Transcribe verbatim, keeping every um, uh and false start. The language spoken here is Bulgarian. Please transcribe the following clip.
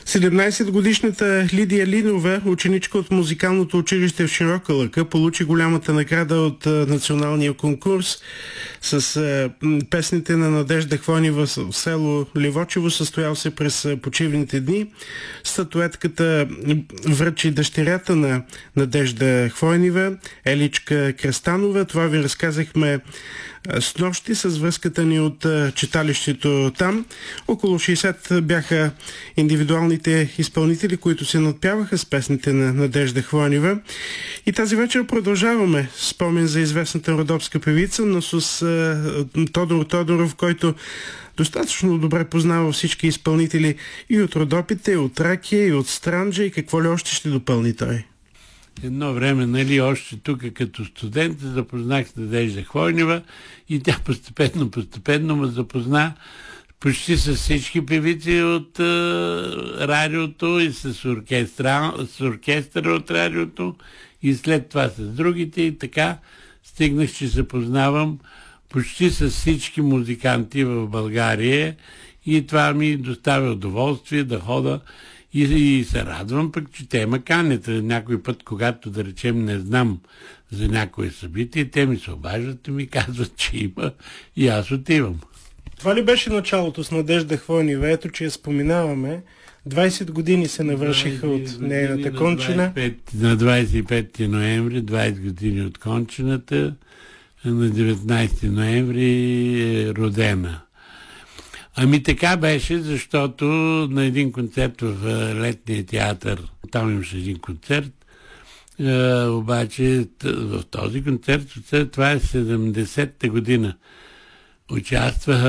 седемнайсетгодишната Лидия Линова, ученичка от музикалното училище в Широка лъка, получи голямата награда от а, националния конкурс с а, песните на Надежда Хвойнева в село Ливочево, състоял се през а, почивните дни. Статуетката връчи дъщерята на Надежда Хвойнева, Еличка Кръстанова. Това ви разказахме с нощи с връзката ни от читалището там. Около шейсет бяха индивидуалните изпълнители, които се надпяваха с песните на Надежда Хвойнева. И тази вечер продължаваме спомен за известната родопска певица, но с а, Тодор Тодоров, който достатъчно добре познава всички изпълнители и от Родопите, и от Тракия, и от Странджа, и какво ли още ще допълни той. Едно време, нали, още тук като студент запознах с Надежда Хвойнева и тя постепенно, постепенно ме запозна почти с всички певици от е, радиото и с, оркестра, с оркестъра от радиото и след това с другите и така стигнах, че се познавам почти с всички музиканти в България и това ми доставя удоволствие да хода и, и се радвам пък, че те ме канят. Някой път, когато да речем не знам за някое събитие, те ми се обаждат и ми казват, че има и аз отивам. Това ли беше началото с Надежда Хвойнева? Ето, че я споменаваме. двайсет години се навършиха от нейната кончина. На двайсет и пети ноември, двайсет години от кончината, на деветнайсети ноември е родена. Ами така беше, защото на един концерт в Летния театър, там имаше един концерт, е, обаче в този концерт, това е седемдесетта година, участваха